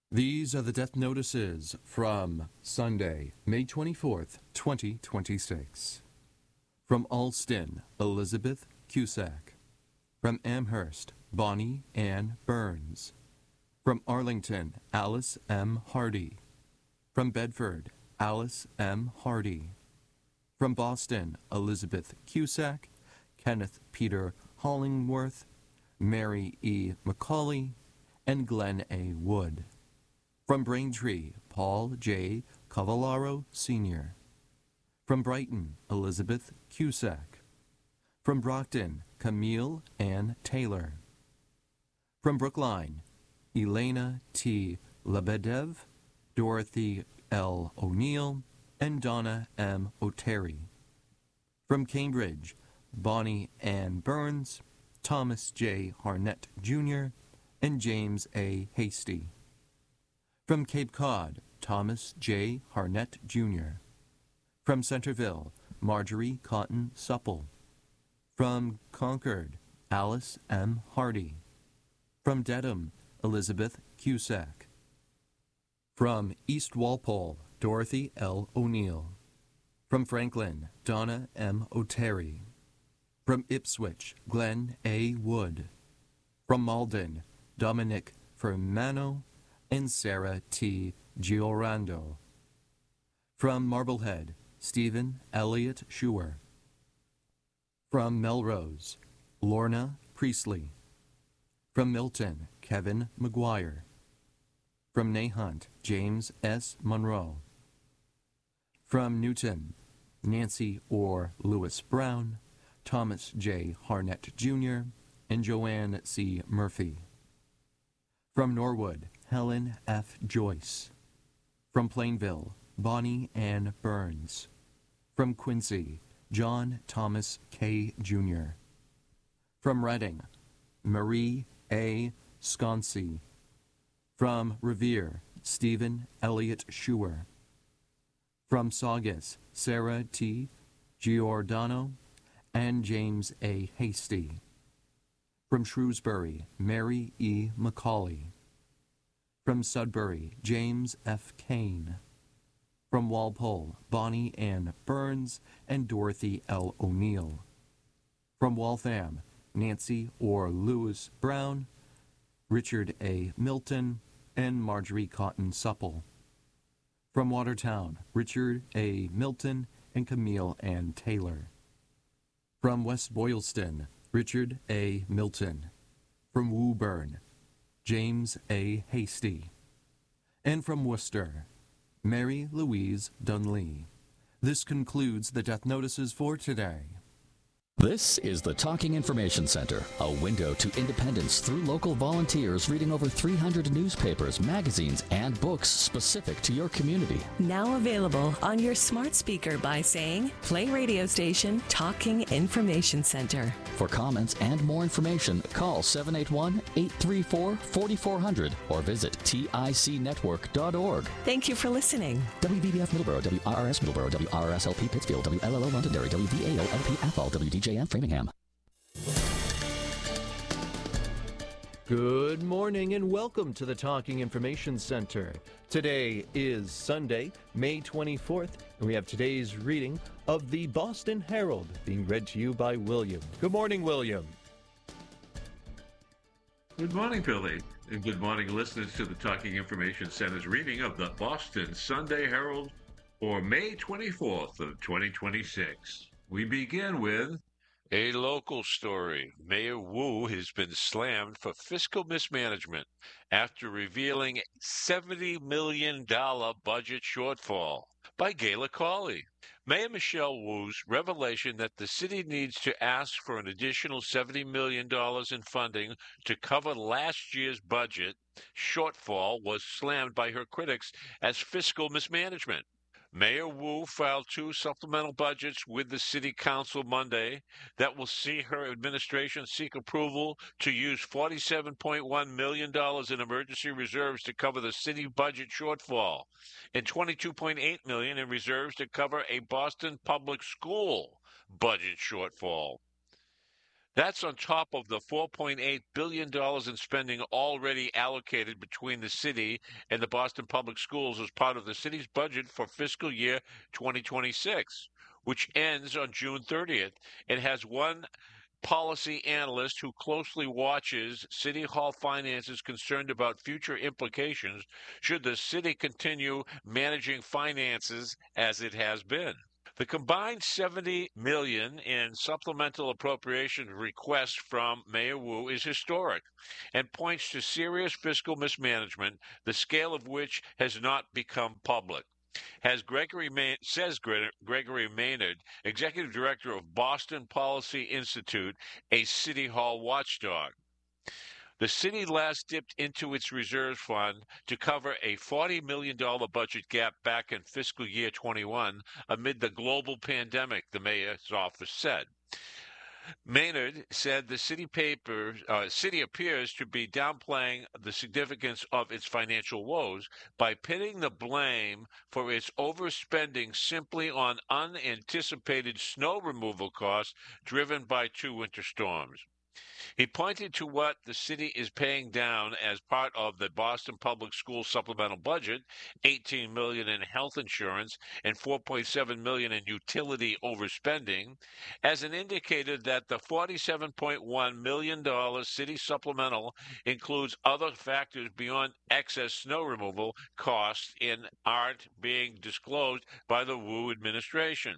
These are the death notices from Sunday, May 24th, 2026. From Alston, Elizabeth Cusack. From Amherst, Bonnie Ann Burns. From Arlington, Alice M. Hardy. From Bedford, Alice M. Hardy. From Boston, Elizabeth Cusack, Kenneth Peter Hollingworth, Mary E. McCauley, and Glenn A. Wood. From Braintree, Paul J. Cavallaro, Sr. From Brighton, Elizabeth Cusack. From Brockton, Camille Ann Taylor. From Brookline, Elena T. Lebedev, Dorothy L. O'Neill, and Donna M. O'Terry. From Cambridge, Bonnie Ann Burns, Thomas J. Harnett, Jr., and James A. Hasty. From Cape Cod, Thomas J. Harnett, Jr. From Centerville, Marjorie Cotton Supple. From Concord, Alice M. Hardy. From Dedham, Elizabeth Cusack. From East Walpole, Dorothy L. O'Neill. From Franklin, Donna M. O'Terry. From Ipswich, Glenn A. Wood. From Malden, Dominic Fermano and Sarah T. Giorando. From Marblehead, Stephen Elliott Schuer. From Melrose, Lorna Priestley. From Milton, Kevin McGuire. From Nahant, James S. Monroe. From Newton, Nancy or Lewis Brown, Thomas J. Harnett, Jr., and Joanne C. Murphy. From Norwood, Helen F. Joyce. From Plainville, Bonnie Ann Burns. From Quincy, John Thomas K. Jr. From Reading, Marie A. Sconsi. From Revere, Stephen Elliott Schuer. From Saugus, Sarah T. Giordano and James A. Hasty. From Shrewsbury, Mary E. McCauley. From Sudbury, James F. Kane. From Walpole, Bonnie Ann Burns and Dorothy L. O'Neill. From Waltham, Nancy or Lewis Brown, Richard A. Milton, and Marjorie Cotton Supple. From Watertown, Richard A. Milton and Camille Ann Taylor. From West Boylston, Richard A. Milton. From Woburn, James A. Hasty. And from Worcester, Mary Louise Dunley. This concludes the death notices for today. This is the Talking Information Center, a window to independence through local volunteers reading over 300 newspapers, magazines, and books specific to your community. Now available on your smart speaker by saying, play radio station Talking Information Center. For comments and more information, call 781-834-4400 or visit ticnetwork.org. Thank you for listening. WBBF Middleborough, WRRS Middleborough, WRSLP Pittsfield, WLLO Londonderry, WVAO-LP Athol, WDJM Framingham. Good morning and welcome to the Talking Information Center. Today is Sunday, May 24th, and we have today's reading of the Boston Herald being read to you by William. Good morning, William. Good morning, Billy, and good morning, listeners to the Talking Information Center's reading of the Boston Sunday Herald for May 24th of 2026. We begin with a local story. Mayor Wu has been slammed for fiscal mismanagement after revealing $70 million budget shortfall by Gayla Cawley. Mayor Michelle Wu's revelation that the city needs to ask for an additional $70 million in funding to cover last year's budget shortfall was slammed by her critics as fiscal mismanagement. Mayor Wu filed 2 supplemental budgets with the City Council Monday that will see her administration seek approval to use $47.1 million in emergency reserves to cover the city budget shortfall and $22.8 million in reserves to cover a Boston public school budget shortfall. That's on top of the $4.8 billion in spending already allocated between the city and the Boston Public Schools as part of the city's budget for fiscal year 2026, which ends on June 30th. It has one policy analyst who closely watches City Hall finances concerned about future implications should the city continue managing finances as it has been. The combined $70 million in supplemental appropriation request from Mayor Wu is historic and points to serious fiscal mismanagement, the scale of which has not become public. Says Gregory Maynard, Executive Director of Boston Policy Institute, a City Hall watchdog. The city last dipped into its reserves fund to cover a $40 million budget gap back in fiscal year 21 amid the global pandemic, the mayor's office said. Maynard said the city appears to be downplaying the significance of its financial woes by pitting the blame for its overspending simply on unanticipated snow removal costs driven by 2 winter storms. He pointed to what the city is paying down as part of the Boston Public Schools supplemental budget, $18 million in health insurance and $4.7 million in utility overspending, as an indicator that the $47.1 million city supplemental includes other factors beyond excess snow removal costs and aren't being disclosed by the Wu administration.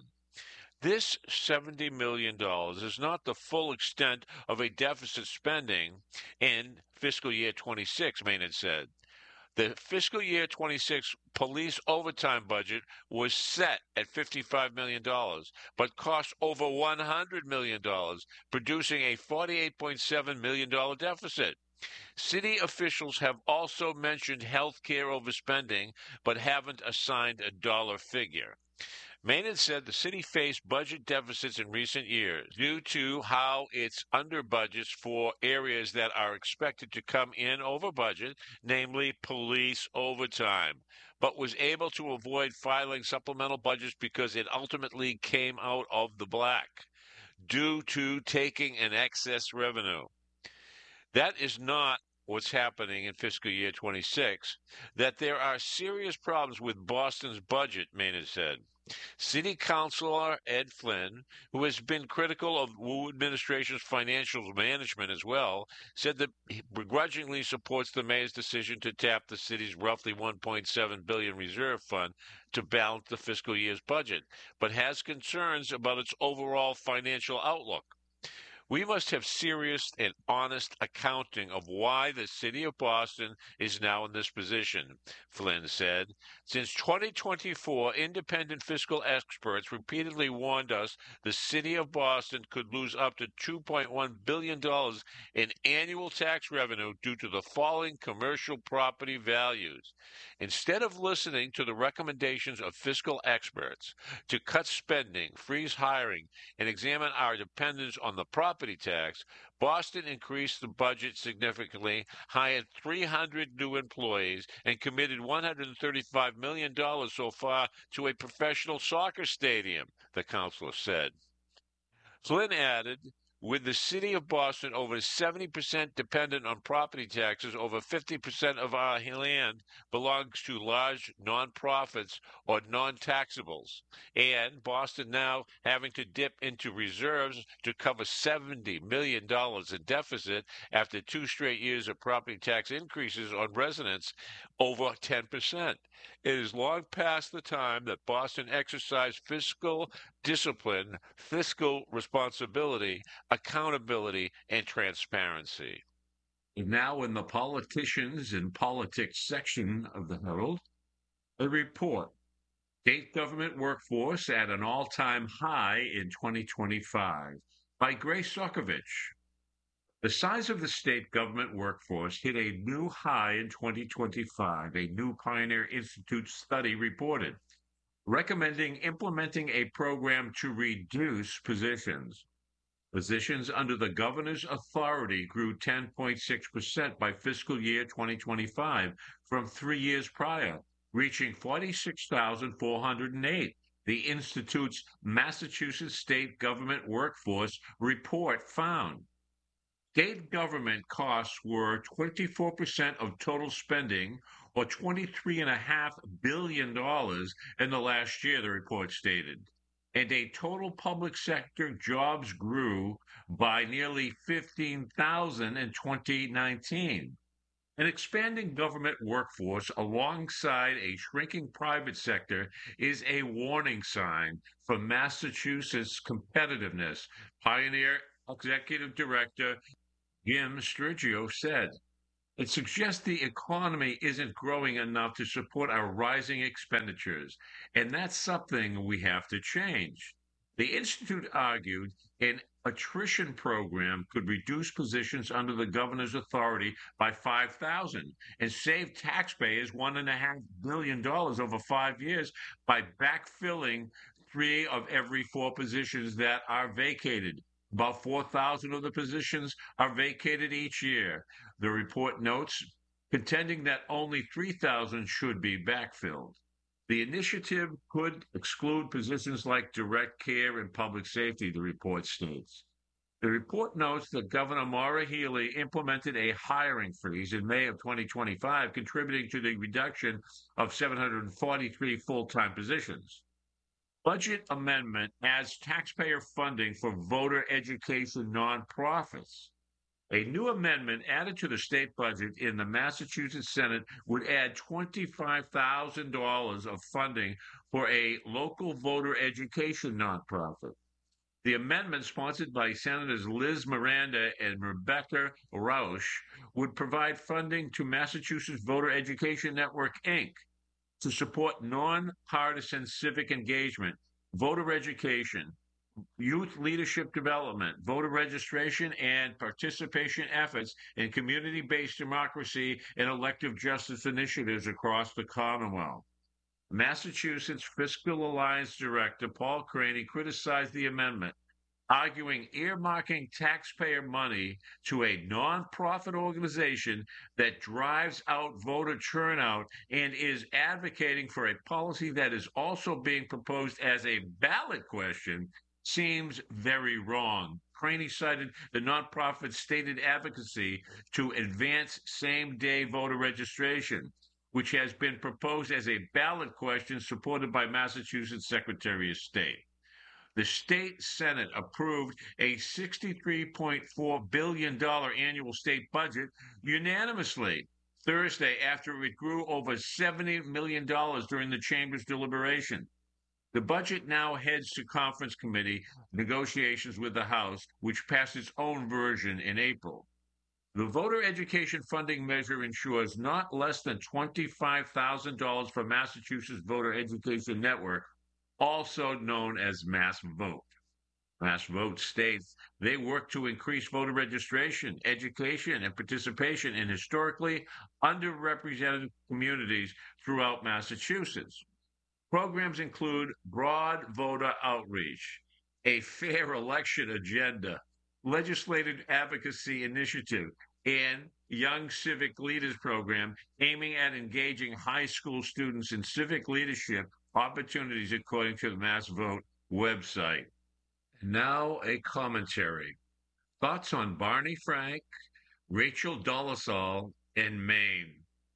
This $70 million is not the full extent of a deficit spending in fiscal year 26, Maynard said. The fiscal year 26 police overtime budget was set at $55 million, but cost over $100 million, producing a $48.7 million deficit. City officials have also mentioned health care overspending, but haven't assigned a dollar figure. Maynard said the city faced budget deficits in recent years due to how it's under budgets for areas that are expected to come in over budget, namely police overtime, but was able to avoid filing supplemental budgets because it ultimately came out of the black due to taking an excess revenue. That is not what's happening in fiscal year 26, that there are serious problems with Boston's budget, Maynard said. City Councilor Ed Flynn, who has been critical of Wu administration's financial management as well, said that he begrudgingly supports the mayor's decision to tap the city's roughly $1.7 billion reserve fund to balance the fiscal year's budget, but has concerns about its overall financial outlook. We must have serious and honest accounting of why the city of Boston is now in this position, Flynn said. Since 2024, independent fiscal experts repeatedly warned us the city of Boston could lose up to $2.1 billion in annual tax revenue due to the falling commercial property values. Instead of listening to the recommendations of fiscal experts to cut spending, freeze hiring, and examine our dependence on the property tax, Boston increased the budget significantly, hired 300 new employees, and committed $135 million so far to a professional soccer stadium, the councilor said. Flynn added, with the city of Boston over 70% dependent on property taxes, over 50% of our land belongs to large nonprofits or non-taxables, and Boston now having to dip into reserves to cover $70 million in deficit after 2 straight years of property tax increases on residents over 10%. It is long past the time that Boston exercised fiscal discipline, fiscal responsibility, accountability, and transparency. Now in the politicians and politics section of the Herald, a report. State government workforce at an all-time high in 2025 by Grace Sokovich. The size of the state government workforce hit a new high in 2025, a new Pioneer Institute study reported, recommending implementing a program to reduce positions. Positions under the governor's authority grew 10.6% by fiscal year 2025 from 3 years prior, reaching 46,408. The Institute's Massachusetts State Government Workforce Report found State government costs were 24% of total spending, or $23.5 billion in the last year, the report stated. And a total public sector jobs grew by nearly 15,000 in 2019. An expanding government workforce alongside a shrinking private sector is a warning sign for Massachusetts competitiveness, Pioneer Executive Director Jim Stergio said. It suggests the economy isn't growing enough to support our rising expenditures, and that's something we have to change. The Institute argued an attrition program could reduce positions under the governor's authority by 5,000 and save taxpayers $1.5 billion over 5 years by backfilling 3 of every 4 positions that are vacated. About 4,000 of the positions are vacated each year. The report notes, contending that only 3,000 should be backfilled. The initiative could exclude positions like direct care and public safety, the report states. The report notes that Governor Maura Healey implemented a hiring freeze in May of 2025, contributing to the reduction of 743 full-time positions. Budget amendment adds taxpayer funding for voter education nonprofits. A new amendment added to the state budget in the Massachusetts Senate would add $25,000 of funding for a local voter education nonprofit. The amendment, sponsored by Senators Liz Miranda and Rebecca Rausch, would provide funding to Massachusetts Voter Education Network, Inc., to support nonpartisan civic engagement, voter education, youth leadership development, voter registration, and participation efforts in community-based democracy and elective justice initiatives across the Commonwealth. Massachusetts Fiscal Alliance Director Paul Craney criticized the amendment, arguing earmarking taxpayer money to a nonprofit organization that drives out voter turnout and is advocating for a policy that is also being proposed as a ballot question seems very wrong. Craney cited the nonprofit's stated advocacy to advance same-day voter registration, which has been proposed as a ballot question supported by Massachusetts Secretary of State. The state Senate approved a $63.4 billion annual state budget unanimously Thursday after it grew over $70 million during the chamber's deliberation. The budget now heads to conference committee negotiations with the House, which passed its own version in April. The voter education funding measure ensures not less than $25,000 for Massachusetts Voter Education Network, also known as Mass Vote. Mass Vote states they work to increase voter registration, education, and participation in historically underrepresented communities throughout Massachusetts. Programs include broad voter outreach, a fair election agenda, legislative advocacy initiative, and Young Civic Leaders Program aiming at engaging high school students in civic leadership opportunities, according to the Mass Vote website. Now a commentary. Thoughts on Barney Frank, Rachel Dolezal, and Maine.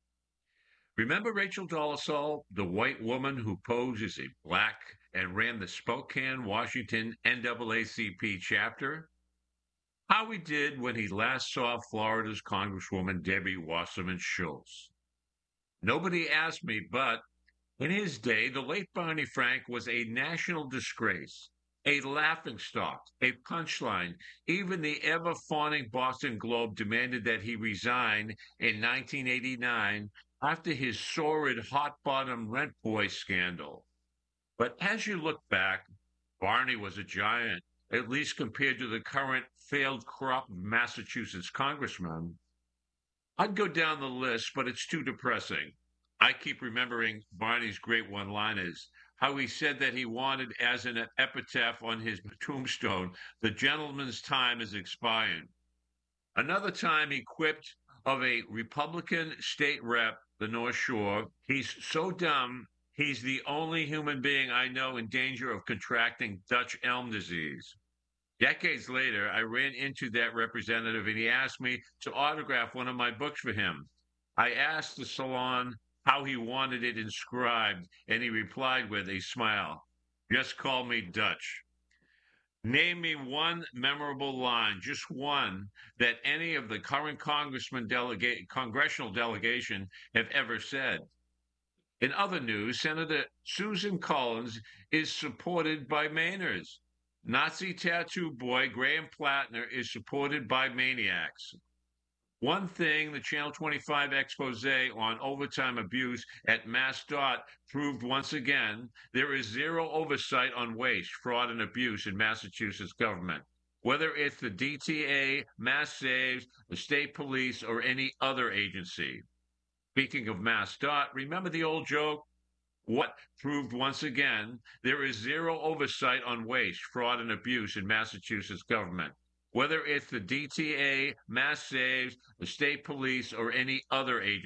Remember Rachel Dolezal, the white woman who posed as a black and ran the Spokane, Washington NAACP chapter? How he did when he last saw Florida's Congresswoman Debbie Wasserman Schultz. Nobody asked me, but in his day, the late Barney Frank was a national disgrace, a laughingstock, a punchline. Even the ever-fawning Boston Globe demanded that he resign in 1989 after his sordid hot-bottom rent boy scandal. But as you look back, Barney was a giant, at least compared to the current failed crop of Massachusetts congressmen. I'd go down the list, but it's too depressing. I keep remembering Barney's great one-liners, how he said that he wanted as an epitaph on his tombstone, "The gentleman's time is expired." Another time he quipped of a Republican state rep, the North Shore, "He's so dumb, he's the only human being I know in danger of contracting Dutch elm disease." Decades later, I ran into that representative and he asked me to autograph one of my books for him. I asked the salon how he wanted it inscribed, and he replied with a smile, "Just call me Dutch." Name me one memorable line, just one, that any of the current congressional delegation have ever said. In other news, Senator Susan Collins is supported by Mainers. Nazi tattoo boy Graham Plattner is supported by maniacs. One thing the Channel 25 expose on overtime abuse at MassDOT proved once again, there is zero oversight on waste, fraud, and abuse in Massachusetts government. Whether it's the DTA, Mass Saves, the state police, or any other agency. Speaking of MassDOT, remember the old joke? What proved once again, there is zero oversight on waste, fraud, and abuse in Massachusetts government. Whether it's the DTA, Mass Saves, the state police, or any other agency.